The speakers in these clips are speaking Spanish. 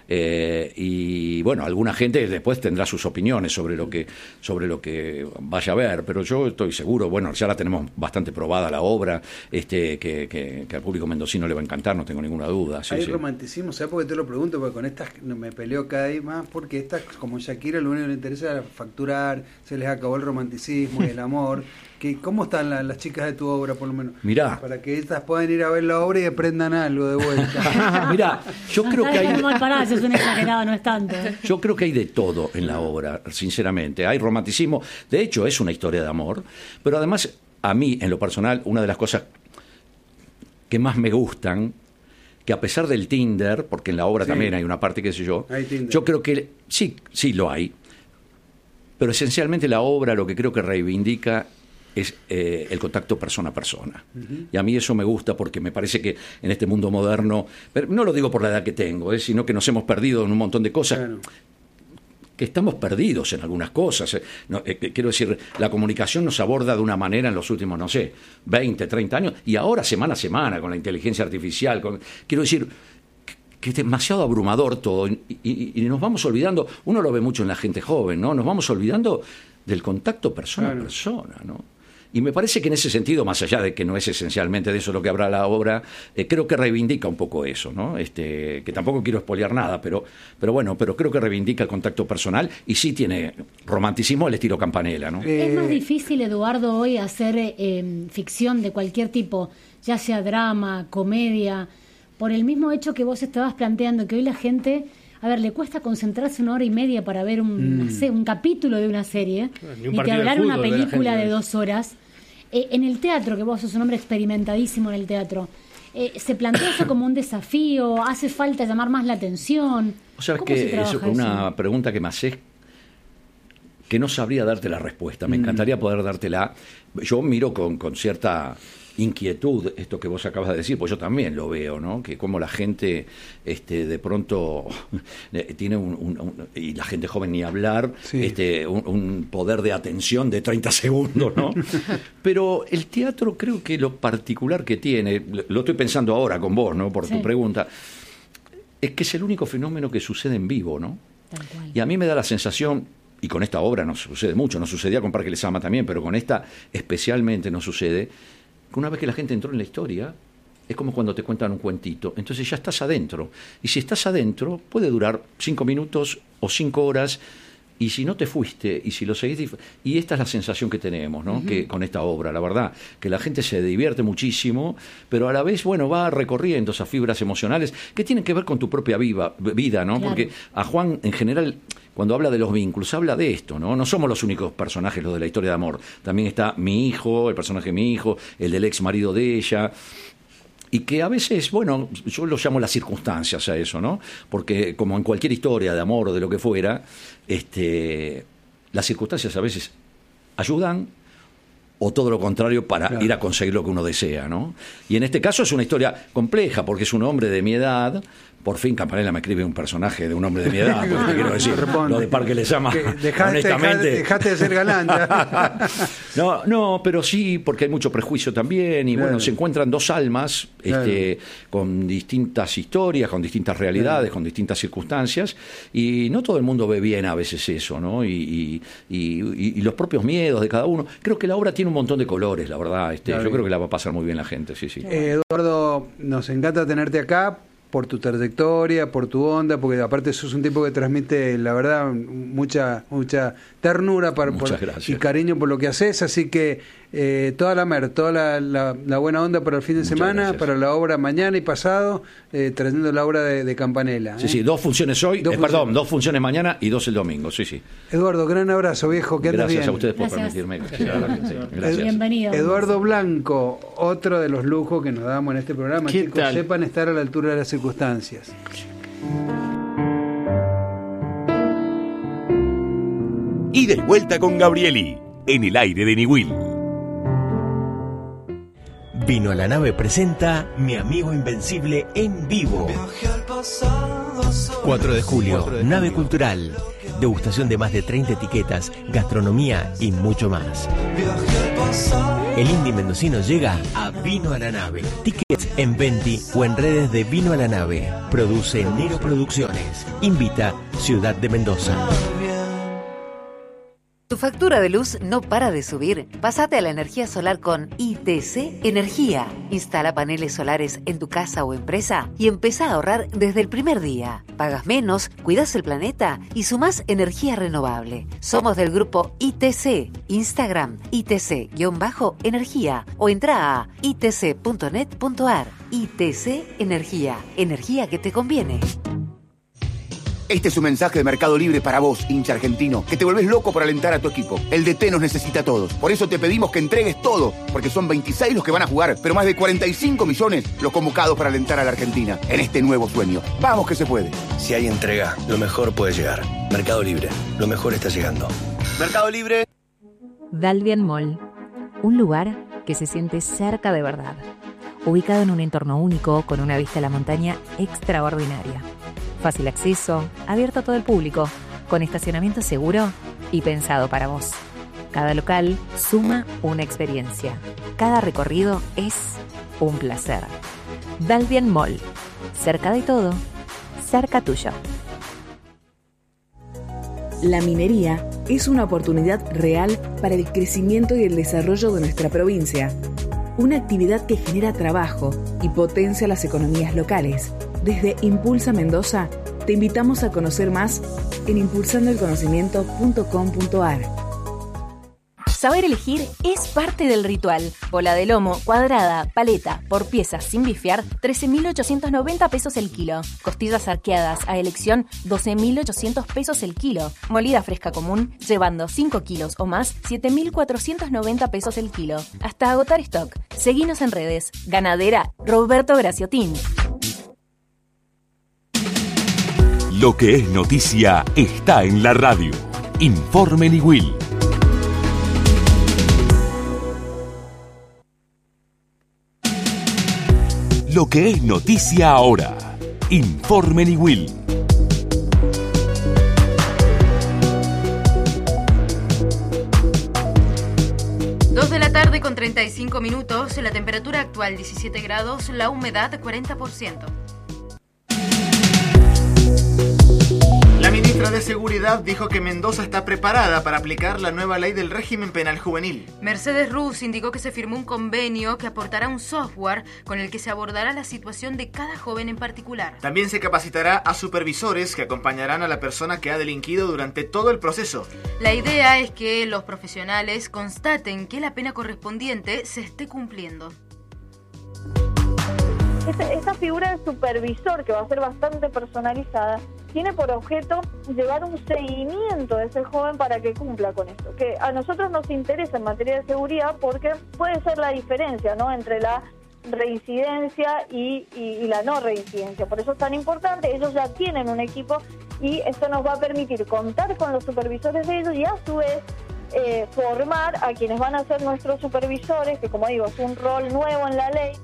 Y bueno, alguna gente después tendrá sus opiniones sobre lo que vaya a ver, pero yo estoy seguro, bueno, ya la tenemos bastante probada la obra, que al público mendocino le va a encantar, no tengo ninguna duda. Hay romanticismo, ¿sabes por qué te lo pregunto? Porque con estas me peleo cada vez más, porque estas, como Shakira, lo único que le interesa es facturar, se les acabó el romanticismo y el amor. ¿Cómo están las chicas de tu obra, por lo menos? Mirá. Para que estas puedan ir a ver la obra y aprendan algo de vuelta. Mirá, yo creo que hay... Eso es un exagerado, no es tanto. Yo creo que hay de todo en la obra, sinceramente. Hay romanticismo, de hecho es una historia de amor, pero además, a mí, en lo personal, una de las cosas que más me gustan, que a pesar del Tinder, porque en la obra también hay una parte, qué sé yo, yo creo que sí lo hay, pero esencialmente la obra lo que creo que reivindica es el contacto persona a persona. Y a mí eso me gusta porque me parece que en este mundo moderno, pero no lo digo por la edad que tengo, sino que nos hemos perdido en un montón de cosas. Claro. Que estamos perdidos en algunas cosas. Quiero decir, la comunicación nos aborda de una manera en los últimos, 20, 30 años, y ahora semana a semana con la inteligencia artificial. Quiero decir que es demasiado abrumador todo, y nos vamos olvidando, uno lo ve mucho en la gente joven, ¿no? Nos vamos olvidando del contacto persona a persona, ¿no? Y me parece que en ese sentido, más allá de que no es esencialmente de eso lo que habrá la obra, creo que reivindica un poco eso, ¿no? Que tampoco quiero espolear nada, pero creo que reivindica el contacto personal y sí tiene romanticismo al estilo Campanella, ¿no? Es más difícil, Eduardo, hoy hacer ficción de cualquier tipo, ya sea drama, comedia, por el mismo hecho que vos estabas planteando, que hoy la gente... A ver, le cuesta concentrarse 1 hora y media para ver un capítulo de una serie, ni que hablar una película de 2 horas. En el teatro, que vos sos un hombre experimentadísimo en el teatro, ¿se plantea eso como un desafío? ¿Hace falta llamar más la atención? O sea, que es una pregunta que me haces que no sabría darte la respuesta. Me encantaría poder dártela. Yo miro con cierta inquietud esto que vos acabas de decir, pues yo también lo veo, ¿no? Que como la gente de pronto tiene y la gente joven ni hablar, un poder de atención de 30 segundos, ¿no? Pero el teatro creo que lo particular que tiene, lo estoy pensando ahora con vos, ¿no? Por tu pregunta, es que es el único fenómeno que sucede en vivo, ¿no? Tal cual. Y a mí me da la sensación, y con esta obra no sucede mucho, no sucedía con Parque Les Ama también, pero con esta especialmente no sucede, que una vez que la gente entró en la historia, es como cuando te cuentan un cuentito, entonces ya estás adentro. Y si estás adentro, puede durar 5 minutos o 5 horas, y si no te fuiste, y si lo seguís... Y esta es la sensación que tenemos, ¿no? Que con esta obra, la verdad, que la gente se divierte muchísimo, pero a la vez, va recorriendo esas fibras emocionales que tienen que ver con tu propia vida, ¿no? Claro. Porque a Juan, en general, cuando habla de los vínculos, habla de esto, ¿no? No somos los únicos personajes los de la historia de amor. También está mi hijo, el personaje de mi hijo, el del ex marido de ella... Y que a veces, yo lo llamo las circunstancias a eso, ¿no? Porque como en cualquier historia de amor o de lo que fuera, las circunstancias a veces ayudan o todo lo contrario para ir a conseguir lo que uno desea, ¿no? Y en este caso es una historia compleja porque es un hombre de mi edad. Por fin Campanella me escribe un personaje de un hombre de mi edad, porque quiero decir, lo de Parque Les Ama, honestamente. Dejaste de ser galán. No, pero sí, porque hay mucho prejuicio también, y se encuentran 2 almas, con distintas historias, con distintas realidades, con distintas circunstancias, y no todo el mundo ve bien a veces eso, ¿no? Y los propios miedos de cada uno. Creo que la obra tiene un montón de colores, la verdad. Yo creo que la va a pasar muy bien la gente, sí. Eduardo, nos encanta tenerte acá, por tu trayectoria, por tu onda, porque aparte sos un tipo que transmite, la verdad, mucha ternura y cariño por lo que haces, así que toda la buena onda para el fin de semana, gracias. Para la obra mañana y pasado, trayendo la obra de Campanella. Sí, 2 funciones hoy, 2 funciones mañana y 2 el domingo, sí. Eduardo, gran abrazo, viejo, que andes bien. Gracias a ustedes por permitirme. Gracias. Bienvenido. Eduardo Blanco, otro de los lujos que nos damos en este programa, chicos, tal? Sepan estar a la altura de las circunstancias. Ida y vuelta con Gabrieli, en el aire de Niwil. Vino a la Nave presenta Mi Amigo Invencible en vivo. 4 de julio, Nave Cultural. degustación de más de 30 etiquetas, gastronomía y mucho más. El indie mendocino llega a Vino a la Nave. Tickets en Venti o en redes de Vino a la Nave. Produce Nero Producciones. Invita Ciudad de Mendoza. ¿Tu factura de luz no para de subir? Pásate a la energía solar con ITC Energía. Instala paneles solares en tu casa o empresa y empezá a ahorrar desde el primer día. Pagas menos, cuidas el planeta y sumás energía renovable. Somos del grupo ITC. Instagram, ITC-energía o entra a itc.net.ar. ITC Energía. Energía que te conviene. Este es un mensaje de Mercado Libre para vos, hincha argentino, que te volvés loco por alentar a tu equipo. El DT nos necesita a todos. Por eso te pedimos que entregues todo, porque son 26 los que van a jugar, pero más de 45 millones los convocados para alentar a la Argentina en este nuevo sueño. ¡Vamos que se puede! Si hay entrega, lo mejor puede llegar. Mercado Libre, lo mejor está llegando. Mercado Libre. Dalvian Mall, un lugar que se siente cerca de verdad. Ubicado en un entorno único, con una vista a la montaña extraordinaria. Fácil acceso, abierto a todo el público, con estacionamiento seguro y pensado para vos. Cada local suma una experiencia. Cada recorrido es un placer. Dalvian Mall. Cerca de todo, cerca tuyo. La minería es una oportunidad real para el crecimiento y el desarrollo de nuestra provincia. Una actividad que genera trabajo y potencia las economías locales. Desde Impulsa Mendoza, te invitamos a conocer más en impulsandoelconocimiento.com.ar. Saber elegir es parte del ritual. Bola de lomo, cuadrada, paleta, por piezas sin bifear, 13.890 pesos el kilo. Costillas arqueadas a elección, 12.800 pesos el kilo. Molida fresca común, llevando 5 kilos o más, 7.490 pesos el kilo. Hasta agotar stock. Seguinos en redes. Ganadera Roberto Graciotín. Lo que es noticia está en la radio. Informe Niwil. Lo que es noticia ahora. Informe Niwil. Dos de la tarde con 35 minutos, la temperatura actual 17 grados, la humedad 40%. La ministra de Seguridad dijo que Mendoza está preparada para aplicar la nueva ley del régimen penal juvenil. Mercedes Ruz indicó que se firmó un convenio que aportará un software con el que se abordará la situación de cada joven en particular. También se capacitará a supervisores que acompañarán a la persona que ha delinquido durante todo el proceso. La idea es que los profesionales constaten que la pena correspondiente se esté cumpliendo. Esta figura de supervisor, que va a ser bastante personalizada, tiene por objeto llevar un seguimiento de ese joven para que cumpla con esto, que a nosotros nos interesa en materia de seguridad porque puede ser la diferencia, ¿no?, entre la reincidencia y la no reincidencia. Por eso es tan importante. Ellos ya tienen un equipo y esto nos va a permitir contar con los supervisores de ellos y a su vez formar a quienes van a ser nuestros supervisores, que como digo es un rol nuevo en la ley.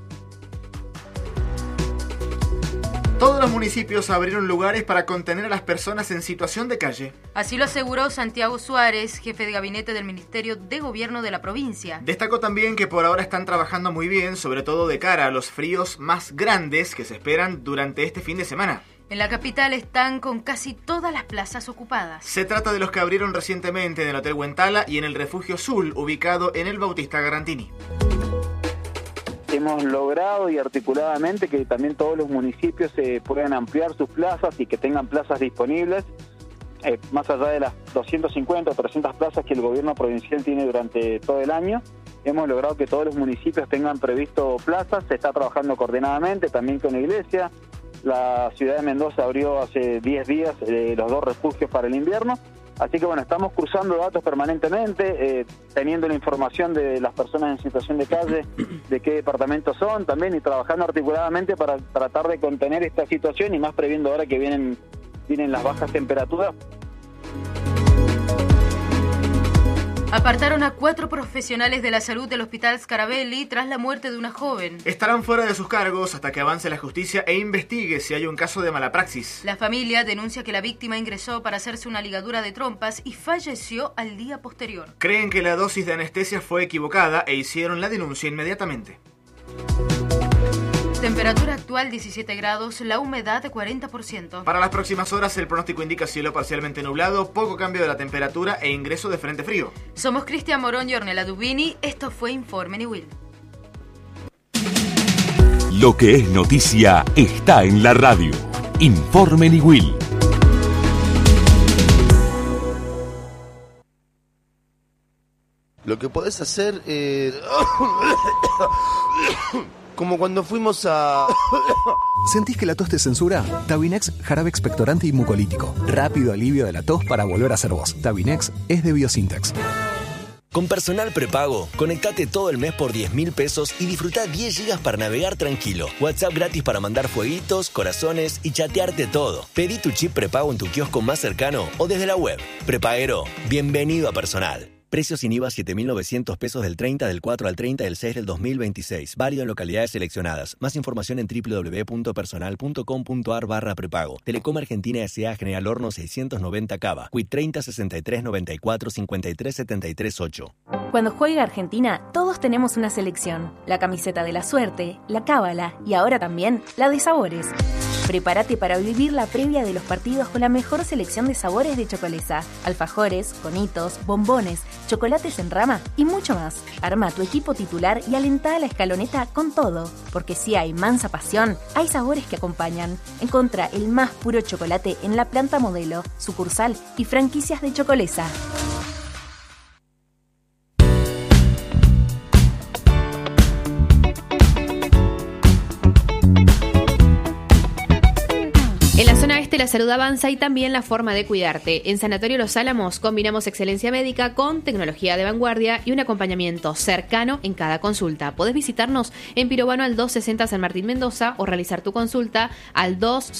Todos los municipios abrieron lugares para contener a las personas en situación de calle. Así lo aseguró Santiago Suárez, jefe de gabinete del Ministerio de Gobierno de la provincia. Destacó también que por ahora están trabajando muy bien, sobre todo de cara a los fríos más grandes que se esperan durante este fin de semana. En la capital están con casi todas las plazas ocupadas. Se trata de los que abrieron recientemente en el Hotel Huentala y en el Refugio Sul, ubicado en el Bautista Garantini. Hemos logrado y articuladamente que también todos los municipios puedan ampliar sus plazas y que tengan plazas disponibles, más allá de las 250 o 300 plazas que el gobierno provincial tiene durante todo el año. Hemos logrado que todos los municipios tengan previsto plazas, se está trabajando coordinadamente también con la iglesia. La ciudad de Mendoza abrió hace 10 días los 2 refugios para el invierno. Así que bueno, estamos cruzando datos permanentemente, teniendo la información de las personas en situación de calle, de qué departamentos son también, y trabajando articuladamente para tratar de contener esta situación y más previendo ahora que vienen las bajas temperaturas. Apartaron a 4 profesionales de la salud del Hospital Scarabelli tras la muerte de una joven. Estarán fuera de sus cargos hasta que avance la justicia e investigue si hay un caso de mala praxis. La familia denuncia que la víctima ingresó para hacerse una ligadura de trompas y falleció al día posterior. Creen que la dosis de anestesia fue equivocada e hicieron la denuncia inmediatamente. Temperatura actual 17 grados, la humedad 40%. Para las próximas horas el pronóstico indica cielo parcialmente nublado, poco cambio de la temperatura e ingreso de frente frío. Somos Cristian Morón y Ornella Dubini, esto fue Informe Niwil. Lo que es noticia está en la radio. Informe Niwil. Lo que podés hacer como cuando fuimos a... ¿Sentís que la tos te censura? Tabinex, jarabe expectorante y mucolítico. Rápido alivio de la tos para volver a ser vos. Tabinex es de Biosintex. Con Personal Prepago, conectate todo el mes por 10.000 pesos y disfruta 10 gigas para navegar tranquilo. WhatsApp gratis para mandar fueguitos, corazones y chatearte todo. Pedí tu chip prepago en tu kiosco más cercano o desde la web. Prepaguero, bienvenido a Personal. Precios sin IVA 7.900 pesos del 30 del 4 al 30 del 6 del 2026. Válido en localidades seleccionadas. Más información en www.personal.com.ar/prepago. Telecom Argentina S.A. General Horno 690 Cava. Quit 30 63 94 53 73 8. Cuando juega Argentina, todos tenemos una selección. La camiseta de la suerte, la cábala y ahora también la de sabores. Prepárate para vivir la previa de los partidos con la mejor selección de sabores de Chocolesa. Alfajores, conitos, bombones, chocolates en rama y mucho más. Arma tu equipo titular y alentá a la escaloneta con todo. Porque si hay mansa pasión, hay sabores que acompañan. Encontrá el más puro chocolate en la planta modelo, sucursal y franquicias de Chocolesa. En la zona este la salud avanza y también la forma de cuidarte. En Sanatorio Los Álamos combinamos excelencia médica con tecnología de vanguardia y un acompañamiento cercano en cada consulta. Podés visitarnos en Pirovano al 260 San Martín Mendoza o realizar tu consulta al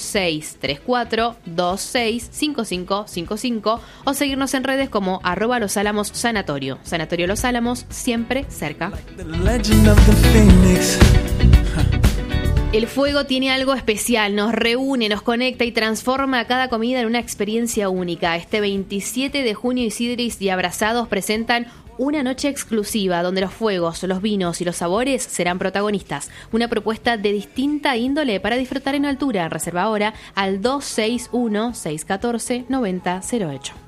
2634-265555 o seguirnos en redes como @Los Álamos Sanatorio. Sanatorio Los Álamos, siempre cerca. El fuego tiene algo especial, nos reúne, nos conecta y transforma cada comida en una experiencia única. Este 27 de junio Isidris y Abrazados presentan una noche exclusiva donde los fuegos, los vinos y los sabores serán protagonistas. Una propuesta de distinta índole para disfrutar en altura. Reserva ahora al 261-614-9008.